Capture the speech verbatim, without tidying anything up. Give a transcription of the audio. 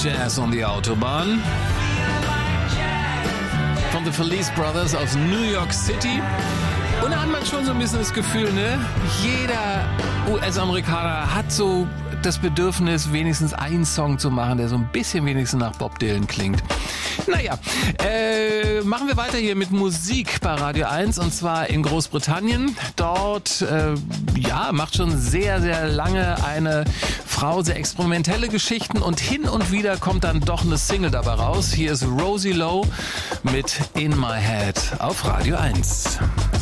Jazz on the Autobahn. Von The Felice Brothers aus New York City. Und da hat man schon so ein bisschen das Gefühl, ne? Jeder U S-Amerikaner hat so das Bedürfnis, wenigstens einen Song zu machen, der so ein bisschen wenigstens nach Bob Dylan klingt. Naja, äh, machen wir weiter hier mit Musik bei Radio eins und zwar in Großbritannien. Dort, äh, ja, macht schon sehr, sehr lange eine Frau sehr experimentelle Geschichten und hin und wieder kommt dann doch eine Single dabei raus. Hier ist Rosie Lowe mit In My Head auf Radio eins.